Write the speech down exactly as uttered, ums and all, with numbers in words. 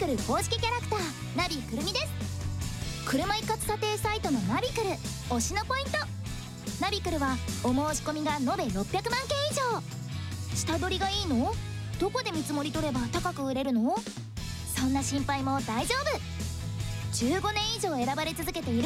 ル公式キャラクターナビくるみです。車一括査定サイトのナビくる推しのポイント。ナビくるはお申し込みが延べろっぴゃくまんけん以上。下取りがいいの？どこで見積もり取れば高く売れるの？そんな心配も大丈夫。じゅうごねん以上選ばれ続けている